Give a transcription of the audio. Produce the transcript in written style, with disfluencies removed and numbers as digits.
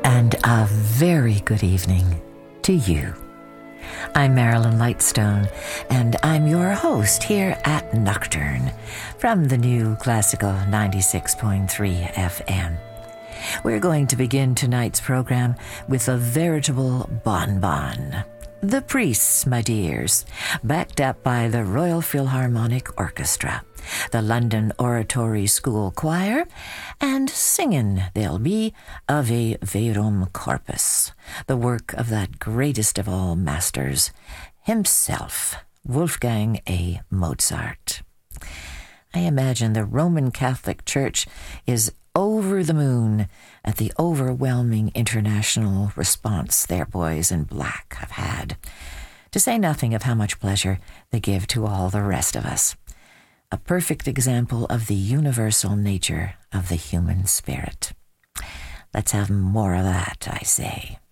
and a very good evening to you. I'm Marilyn Lightstone, and I'm your host here at Nocturne from the new Classical 96.3 FM. We're going to begin tonight's program with a veritable bonbon. The Priests, my dears, backed up by the Royal Philharmonic Orchestra, the London Oratory School Choir, and singing they'll be Ave Verum Corpus, the work of that greatest of all masters, himself, Wolfgang A. Mozart. I imagine the Roman Catholic Church is over the moon at the overwhelming international response their boys in black have had, to say nothing of how much pleasure they give to all the rest of us. A perfect example of the universal nature of the human spirit. Let's have more of that, I say.